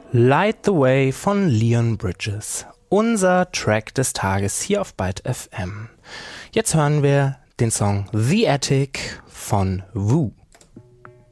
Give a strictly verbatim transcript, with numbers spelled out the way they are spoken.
Light the Way von Leon Bridges. Unser Track des Tages hier auf Byte F M. Jetzt hören wir den Song The Attic von Woo.